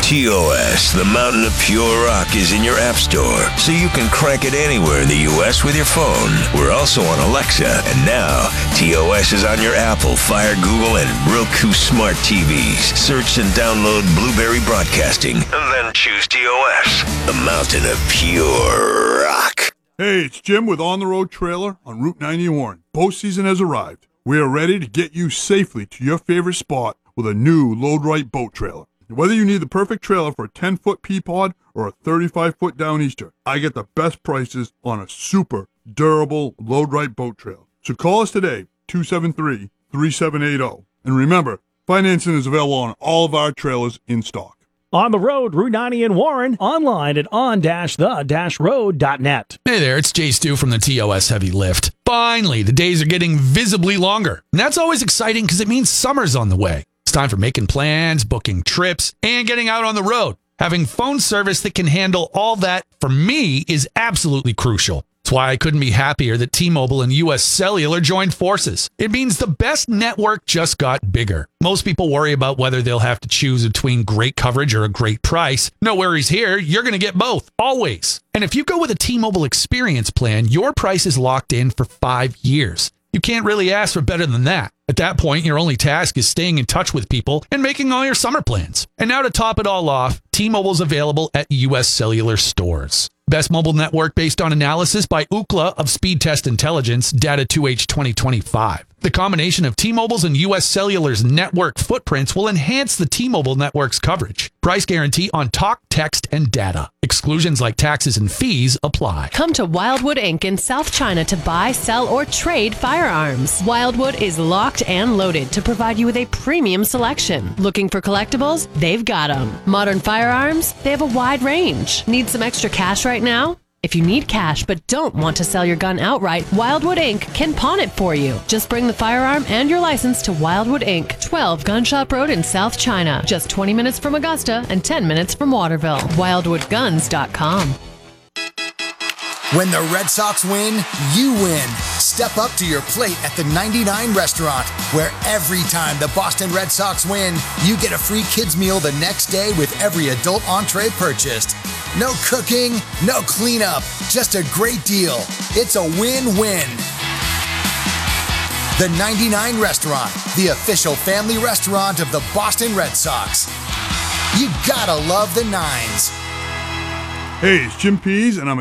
TOS, the Mountain of Pure Rock, is in your app store, so you can crank it anywhere in the U.S. with your phone. We're also on Alexa, and now TOS is on your Apple, Fire, Google, and Roku smart TVs. Search and download Blueberry Broadcasting, and then choose TOS, the Mountain of Pure Rock. Hey, it's Jim with On the Road Trailer on Route 90 in Warren. Boat season has arrived. We are ready to get you safely to your favorite spot with a new Load Right boat trailer. Whether you need the perfect trailer for a 10-foot Peapod or a 35-foot Downeaster, I get the best prices on a super durable Load Right boat trailer. So call us today, 273-3780. And remember, financing is available on all of our trailers in stock. On the road, Route 90 in Warren, online at on-the-road.net. Hey there, it's Jay Stu from the TOS Heavy Lift. Finally, the days are getting visibly longer. And that's always exciting because it means summer's on the way. It's time for making plans, booking trips, and getting out on the road. Having phone service that can handle all that, for me, is absolutely crucial. That's why I couldn't be happier that T-Mobile and U.S. Cellular joined forces. It means the best network just got bigger. Most people worry about whether they'll have to choose between great coverage or a great price. No worries here. You're going to get both, always. And if you go with a T-Mobile Experience plan, your price is locked in for 5 years. You can't really ask for better than that. At that point, your only task is staying in touch with people and making all your summer plans. And now to top it all off, T-Mobile's available at U.S. Cellular stores. Best mobile network based on analysis by Ookla of Speed Test Intelligence, Data 2H 2025. The combination of T-Mobile's and U.S. Cellular's network footprints will enhance the T-Mobile network's coverage. Price guarantee on talk, text, and data. Exclusions like taxes and fees apply. Come to Wildwood Inc. in South China to buy, sell, or trade firearms. Wildwood is locked and loaded to provide you with a premium selection. Looking for collectibles? They've got them. Modern firearms? They have a wide range. Need some extra cash right now? If you need cash but don't want to sell your gun outright, Wildwood Inc. can pawn it for you. Just bring the firearm and your license to Wildwood Inc., 12 Gunshop Road in South China. Just 20 minutes from Augusta and 10 minutes from Waterville. WildwoodGuns.com. When the Red Sox win, you win. Step up to your plate at the 99 Restaurant, where every time the Boston Red Sox win, you get a free kids meal the next day with every adult entree purchased. No cooking, no cleanup, just a great deal. It's a win-win. The 99 Restaurant, the official family restaurant of the Boston Red Sox. You gotta love the Nines. Hey, it's Jim Pease, and I'm